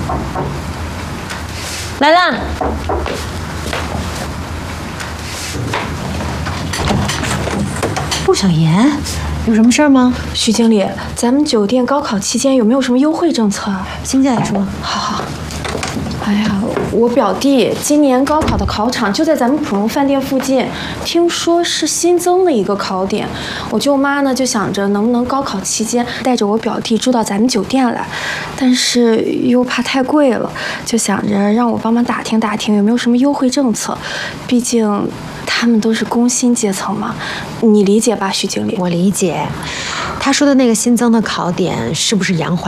来啦！陆小言，有什么事儿吗？ 徐经理，咱们酒店高考期间有没有什么优惠政策啊？ 经济来说， 好。哎呀，我表弟今年高考的考场就在咱们普荣饭店附近，听说是新增了一个考点。我舅妈呢就想着能不能高考期间带着我表弟住到咱们酒店来，但是又怕太贵了，就想着让我帮忙打听打听有没有什么优惠政策。毕竟他们都是工薪阶层嘛，你理解吧，徐经理？ 我理解。他说的那个新增的考点是不是杨怀